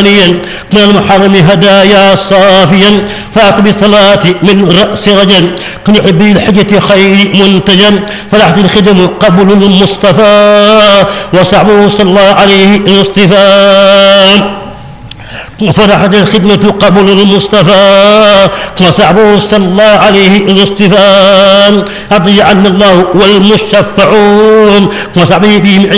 ثانيا من المحرم هدايا صافيا فاقم الصلاة من رأس رجل كن يحب الحجة خير منتجا فلحت الخدم قبل المصطفى وصعبه صلى الله عليه الاصطفاء وفرحت الخدمة قبل المصطفى وصعبه صلى الله عليه الاصطفاء أطيع عنا الله والمشفعون وصعبه بهم